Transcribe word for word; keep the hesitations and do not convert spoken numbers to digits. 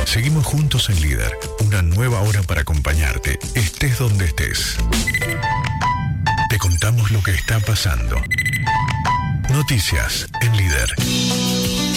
Seguimos juntos en Líder, una nueva hora para acompañarte, estés donde estés. Te contamos lo que está pasando. Noticias en Líder.